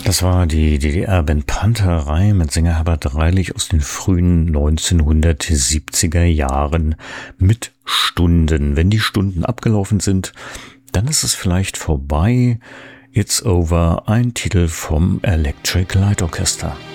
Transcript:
Das war die DDR-Band Panterei mit Sänger Herbert Reilich aus den frühen 1970er Jahren mit Stunden. Wenn die Stunden abgelaufen sind, dann ist es vielleicht vorbei. It's Over, ein Titel vom Electric Light Orchestra.